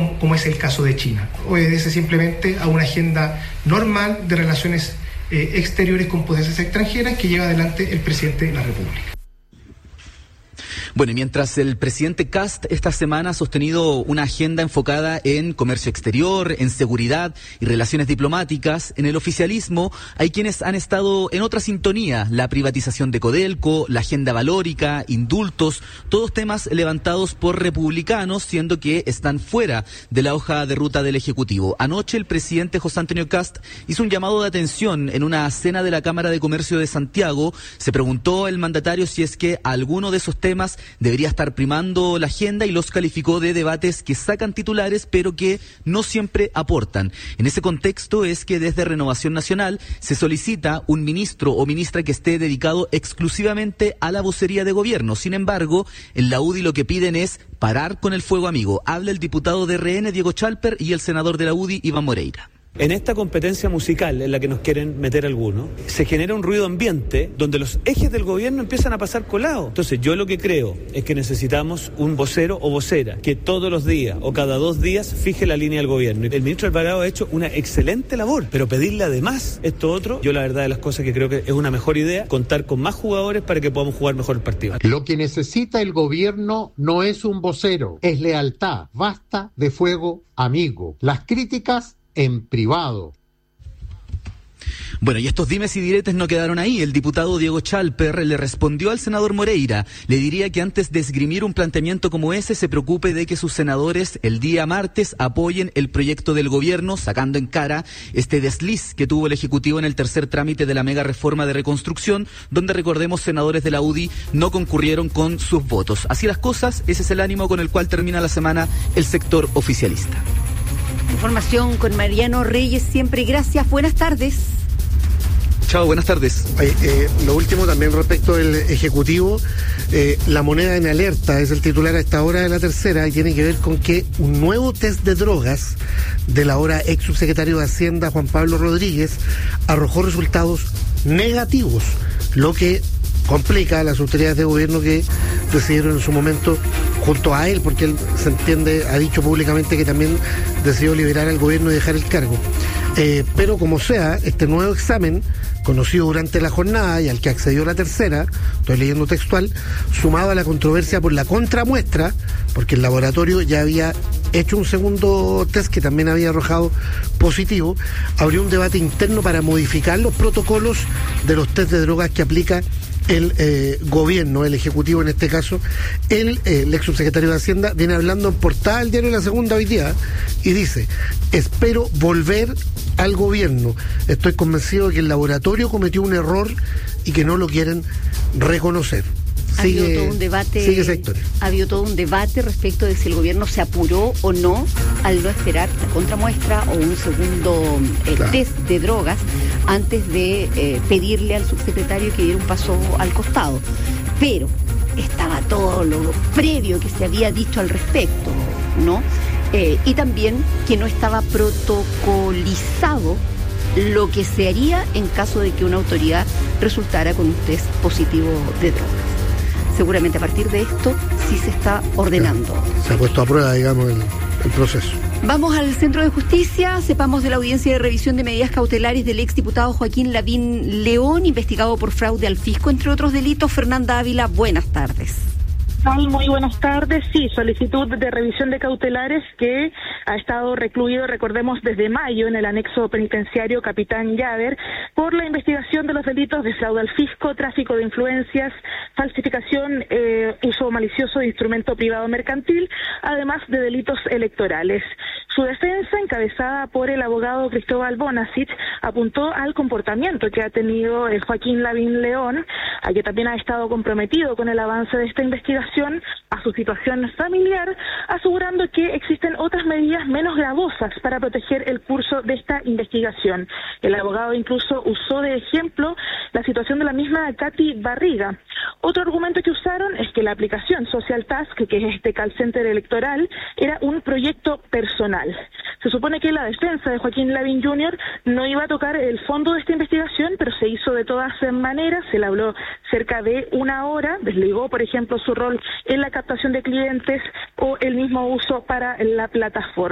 como es el caso de China. Obedece simplemente a una agenda normal de relaciones exteriores con potencias extranjeras que lleva adelante el presidente de la República. Bueno, y mientras el presidente Kast esta semana ha sostenido una agenda enfocada en comercio exterior, en seguridad y relaciones diplomáticas, en el oficialismo hay quienes han estado en otra sintonía: la privatización de Codelco, la agenda valórica, indultos, todos temas levantados por republicanos, siendo que están fuera de la hoja de ruta del Ejecutivo. Anoche el presidente José Antonio Kast hizo un llamado de atención en una cena de la Cámara de Comercio de Santiago. Se preguntó el mandatario si es que alguno de esos temas debería estar primando la agenda y los calificó de debates que sacan titulares pero que no siempre aportan. En ese contexto es que desde Renovación Nacional se solicita un ministro o ministra que esté dedicado exclusivamente a la vocería de gobierno. Sin embargo, en la UDI lo que piden es parar con el fuego amigo. Habla el diputado de RN, Diego Chalper, y el senador de la UDI, Iván Moreira. En esta competencia musical en la que nos quieren meter algunos, se genera un ruido ambiente donde los ejes del gobierno empiezan a pasar colados. Entonces yo lo que creo es que necesitamos un vocero o vocera que todos los días o cada 2 días fije la línea del gobierno. El ministro Alvarado ha hecho una excelente labor, pero pedirle además esto otro, yo la verdad de las cosas que creo que es una mejor idea, contar con más jugadores para que podamos jugar mejor el partido. Lo que necesita el gobierno no es un vocero, es lealtad. Basta de fuego amigo. Las críticas en privado. Bueno, y estos dimes y diretes no quedaron ahí. El diputado Diego Chalper le respondió al senador Moreira. Le diría que antes de esgrimir un planteamiento como ese, se preocupe de que sus senadores el día martes apoyen el proyecto del gobierno, sacando en cara este desliz que tuvo el Ejecutivo en el tercer trámite de la mega reforma de reconstrucción, donde, recordemos, senadores de la UDI no concurrieron con sus votos. Así las cosas, ese es el ánimo con el cual termina la semana el sector oficialista. Información con Mariano Reyes, siempre gracias. Buenas tardes. Chao, buenas tardes. Lo último también respecto del Ejecutivo, la moneda en alerta es el titular a esta hora de la tercera y tiene que ver con que un nuevo test de drogas del ahora ex subsecretario de Hacienda Juan Pablo Rodríguez arrojó resultados negativos, lo que complica a las autoridades de gobierno que decidieron en su momento junto a él, porque él se entiende, ha dicho públicamente que también decidió liberar al gobierno y dejar el cargo. Pero como sea, este nuevo examen, conocido durante la jornada y al que accedió la tercera, estoy leyendo textual, sumado a la controversia por la contramuestra, porque el laboratorio ya había hecho un segundo test que también había arrojado positivo, abrió un debate interno para modificar los protocolos de los test de drogas que aplica el gobierno, el Ejecutivo en este caso. El ex subsecretario de Hacienda viene hablando en portada del diario La Segunda hoy día y dice: espero volver al gobierno, estoy convencido de que el laboratorio cometió un error y que no lo quieren reconocer. Ha habido todo un debate respecto de si el gobierno se apuró o no al no esperar la contramuestra o un segundo test de drogas antes de pedirle al subsecretario que diera un paso al costado. Pero estaba todo lo previo que se había dicho al respecto, ¿no? Y también que no estaba protocolizado lo que se haría en caso de que una autoridad resultara con un test positivo de drogas. Seguramente a partir de esto sí se está ordenando. Se ha puesto a prueba, digamos, el proceso. Vamos al Centro de Justicia. Sepamos de la audiencia de revisión de medidas cautelares del exdiputado Joaquín Lavín León, investigado por fraude al fisco, entre otros delitos. Fernanda Ávila, buenas tardes. Muy buenas tardes. Sí, solicitud de revisión de cautelares que ha estado recluido, recordemos, desde mayo en el anexo penitenciario Capitán Llaver por la investigación de los delitos de fraude al fisco, tráfico de influencias, falsificación, uso malicioso de instrumento privado mercantil, además de delitos electorales. Su defensa, encabezada por el abogado Cristóbal Bonasich, apuntó al comportamiento que ha tenido Joaquín Lavín León, a que también ha estado comprometido con el avance de esta investigación, a su situación familiar, asegurando que existen otras medidas menos gravosas para proteger el curso de esta investigación. El abogado incluso usó de ejemplo la situación de la misma Katy Barriga. Otro argumento que usaron es que la aplicación Social Task, que es este call center electoral, era un proyecto personal. Se supone que la defensa de Joaquín Lavín Jr. no iba a tocar el fondo de esta investigación, pero se hizo de todas maneras. Se le habló cerca de 1 hora, desligó, por ejemplo, su rol en la captación de clientes o el mismo uso para la plataforma.